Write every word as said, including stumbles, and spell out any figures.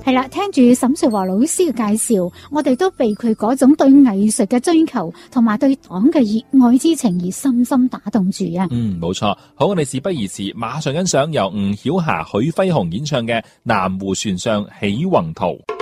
係啦，聽住沈瑞華老師嘅介紹，我哋都被佢嗰種對藝術嘅追求同埋對黨嘅熱愛之情而深深打動住啊！ 嗯，冇錯。好，我哋事不宜遲，馬上欣賞由吳曉霞、許輝雄演唱嘅《南湖船上起宏圖》。